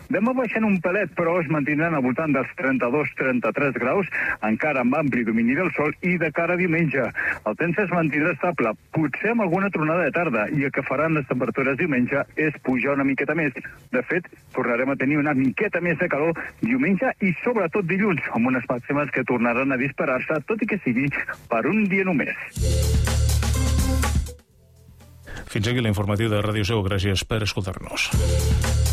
Demà baixant un pelet, però es mantindran al voltant dels 32-33 graus, encara amb ampli domini del sol, i de cara a diumenge. El temps es mantindrà estable, potser amb alguna tronada de tarda, i el que faran les temperatures diumenge és pujar una miqueta més. De fet, tornarem a tenir una miqueta més de calor diumenge i sobretot dilluns, amb unes màximes que tornaran a disparar-se, tot i que sigui per un dia només. Fins aquí l'informatiu de Ràdio Seu. Gràcies per escoltar-nos.